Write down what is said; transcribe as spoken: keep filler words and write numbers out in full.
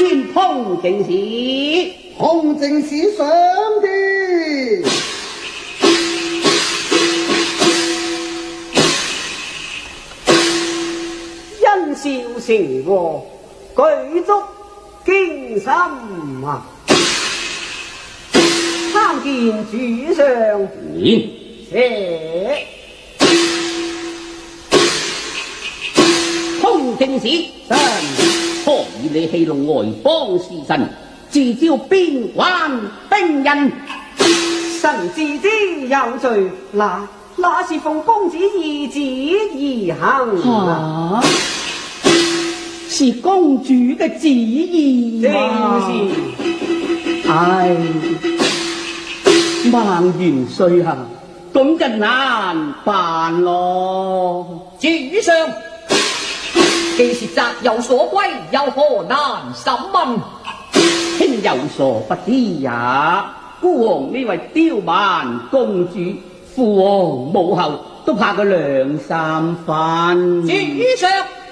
前碰正事， 碰正事上的。 因笑成和，举足惊心啊！参见主上言写。 通正史神，何以你戏弄外邦士臣，自招边关兵刃？ 臣自知有罪，那那是奉公子懿旨而行啊！ 是公主嘅旨意正嘛？ 是。 唉，孟元帥啊，咁就難辦咯。 主上，既是責有所歸，又何難審問？ 卿有所不知也，孤王呢位刁蠻公主，父王母后都怕佢兩三分。 主上。